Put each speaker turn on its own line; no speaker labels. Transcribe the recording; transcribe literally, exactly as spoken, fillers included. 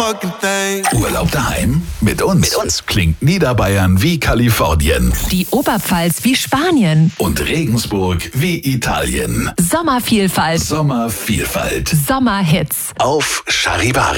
fucking thing.
Urlaub daheim? Mit uns.
Mit uns.
Klingt Niederbayern wie Kalifornien.
Die Oberpfalz wie Spanien.
Und Regensburg wie Italien.
Sommervielfalt.
Sommervielfalt.
Sommerhits.
Auf Charivari.